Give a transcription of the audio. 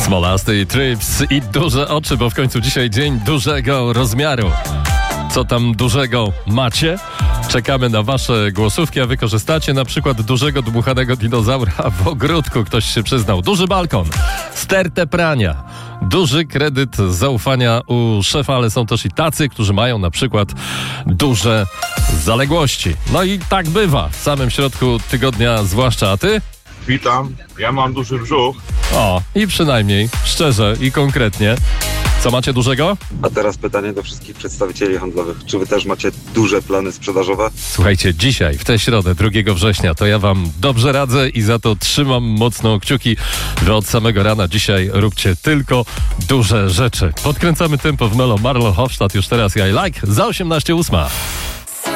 Smolasty i Trips i duże oczy, bo w końcu dzisiaj dzień dużego rozmiaru. Co tam dużego macie? Czekamy na wasze głosówki, a wy korzystacie na przykład dużego dmuchanego dinozaura w ogródku. Ktoś się przyznał. Duży balkon, stertę prania, duży kredyt zaufania u szefa, ale są też i tacy, którzy mają na przykład duże zaległości. No i tak bywa w samym środku tygodnia zwłaszcza. A ty? Witam, ja mam duży brzuch. O, i przynajmniej szczerze i konkretnie. Co macie dużego? A teraz pytanie do wszystkich przedstawicieli handlowych. Czy wy też macie duże plany sprzedażowe? Słuchajcie, dzisiaj, w tę środę, 2 września, to ja wam dobrze radzę i za to trzymam mocno kciuki, że od samego rana dzisiaj róbcie tylko duże rzeczy. Podkręcamy tempo w Melo Marlo Hofstadt już teraz. Ja like za 18:08.